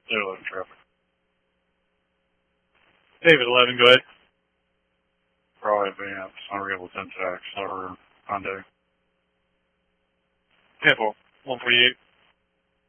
They're 11 traffic. David 11, go ahead. Raw Advance, Unreal Syntax, or Hondo. Tampa 148.